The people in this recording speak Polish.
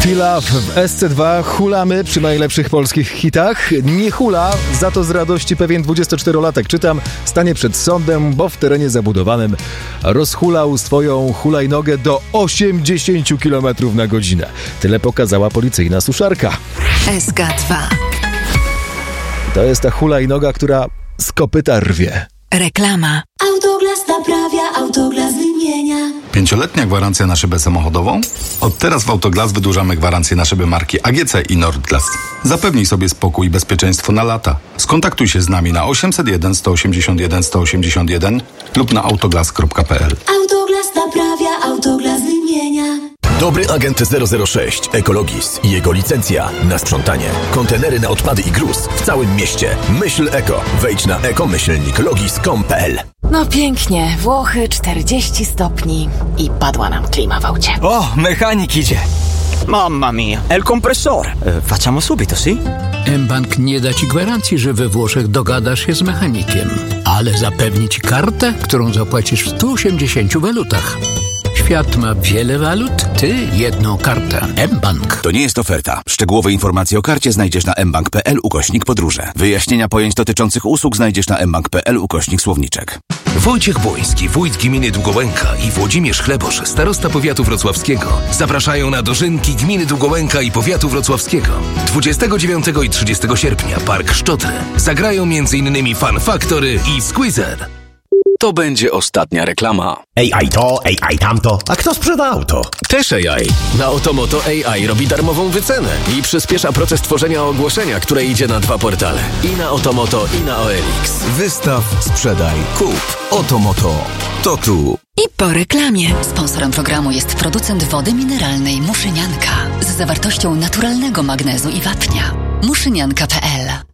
Fila w SC2 hulamy przy najlepszych polskich hitach. Nie hula, za to z radości pewien 24-latek, czytam, stanie przed sądem, bo w terenie zabudowanym rozhulał swoją hulajnogę do 80 km na godzinę. Tyle pokazała policyjna suszarka. SK2. To jest ta hulajnoga, która z kopyta rwie. Reklama. Autoglas naprawia, Autoglas wymienia. 5-letnia gwarancja na szybę samochodową? Od teraz w Autoglas wydłużamy gwarancję na szyby marki AGC i Nordglas. Zapewnij sobie spokój i bezpieczeństwo na lata. Skontaktuj się z nami na 801 181 181 lub na autoglas.pl. Autoglas naprawia, Autoglas wymienia. Dobry agent 006 Ecologis i jego licencja na sprzątanie. Kontenery na odpady i gruz w całym mieście. Myśl eko. Wejdź na eko-logis.com.pl. No pięknie, Włochy 40 stopni i padła nam klima w aucie. Oh, mechanik idzie. Mamma mia, è il compressore. Facciamo subito, sì? mBank nie da ci gwarancji, że we Włoszech dogadasz się z mechanikiem, ale zapewni ci kartę, którą zapłacisz w 180 walutach. Świat ma wiele walut, ty jedną kartę. mBank. To nie jest oferta. Szczegółowe informacje o karcie znajdziesz na mbank.pl/podróże. Wyjaśnienia pojęć dotyczących usług znajdziesz na mbank.pl/słowniczek. Wojciech Błoński, wójt gminy Długołęka i Włodzimierz Chlebosz, starosta powiatu wrocławskiego, zapraszają na dożynki gminy Długołęka i powiatu wrocławskiego. 29 i 30 sierpnia Park Szczotry. Zagrają m.in. Fun Factory i Squeezer. To będzie ostatnia reklama. AI to, AI tamto. A kto sprzeda auto? Też AI. Na Otomoto AI robi darmową wycenę i przyspiesza proces tworzenia ogłoszenia, które idzie na 2 portale. I na Otomoto, i na OLX. Wystaw, sprzedaj, kup. Otomoto. To tu. I po reklamie. Sponsorem programu jest producent wody mineralnej Muszynianka z zawartością naturalnego magnezu i wapnia. Muszynianka.pl